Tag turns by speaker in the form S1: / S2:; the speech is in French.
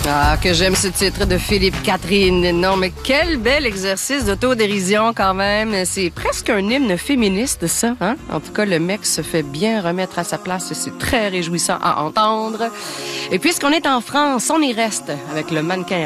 S1: Ah, que j'aime ce titre de Philippe Catherine. Non, mais quel bel exercice d'autodérision quand même. C'est presque un hymne féministe, ça. Hein? En tout cas, le mec se fait bien remettre à sa place et c'est très réjouissant à entendre. Et puisqu'on est en France, on y reste avec le mannequin